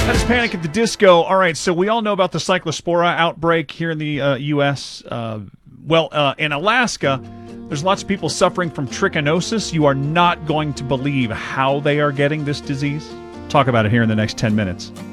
That is Panic at the Disco. All right, so we all know about the Cyclospora outbreak here in the U.S. In Alaska, there's lots of people suffering from trichinosis. You are not going to believe how they are getting this disease. Talk about it here in the next 10 minutes.